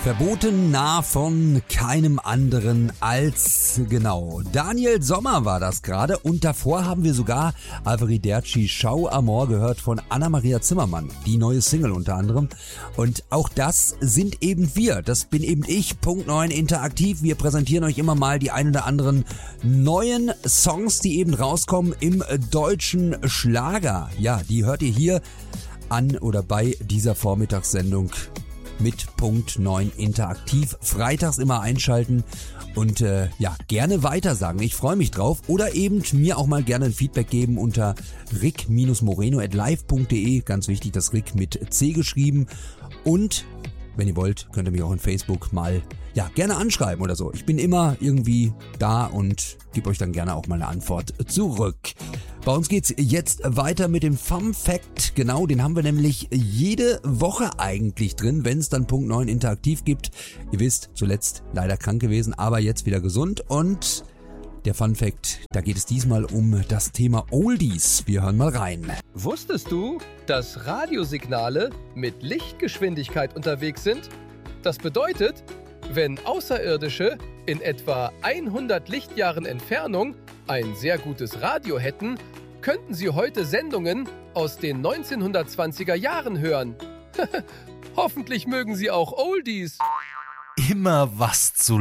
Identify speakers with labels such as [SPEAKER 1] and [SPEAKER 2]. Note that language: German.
[SPEAKER 1] Verboten nah von keinem anderen als, genau, Daniel Sommer war das gerade. Und davor haben wir sogar Arrivederci Ciao Amor gehört von Anna-Maria Zimmermann. Die neue Single unter anderem. Und auch das sind eben wir. Das bin eben ich, Punkt 9 Interaktiv. Wir präsentieren euch immer mal die ein oder anderen neuen Songs, die eben rauskommen im deutschen Schlager. Ja, die hört ihr hier an oder bei dieser Vormittagssendung mit Punkt 9 Interaktiv. Freitags immer einschalten und gerne weitersagen. Ich freue mich drauf. Oder eben mir auch mal gerne ein Feedback geben unter rick-moreno@live.de. Ganz wichtig, das Rick mit C geschrieben. Und wenn ihr wollt, könnt ihr mich auch in Facebook mal gerne anschreiben oder so. Ich bin immer irgendwie da und gebe euch dann gerne auch mal eine Antwort zurück. Bei uns geht's jetzt weiter mit dem Fun Fact. Genau, den haben wir nämlich jede Woche eigentlich drin, wenn es dann Punkt 9 Interaktiv gibt. Ihr wisst, zuletzt leider krank gewesen, aber jetzt wieder gesund. Und der Fun Fact, da geht es diesmal um das Thema Oldies. Wir hören mal rein.
[SPEAKER 2] Wusstest du, dass Radiosignale mit Lichtgeschwindigkeit unterwegs sind? Das bedeutet, wenn Außerirdische in etwa 100 Lichtjahren Entfernung ein sehr gutes Radio hätten, könnten sie heute Sendungen aus den 1920er Jahren hören. Hoffentlich mögen sie auch Oldies.
[SPEAKER 3] Immer was zu